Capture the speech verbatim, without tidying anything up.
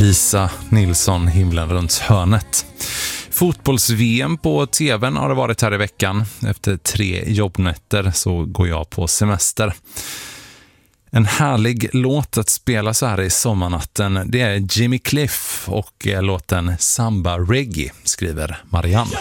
Lisa Nilsson, Himlen runt hörnet. Fotbolls-V M på tvn har det varit här i veckan. Efter tre jobbnätter så går jag på semester. En härlig låt att spela så här i sommarnatten, det är Jimmy Cliff och låten Samba Reggae, skriver Marianne.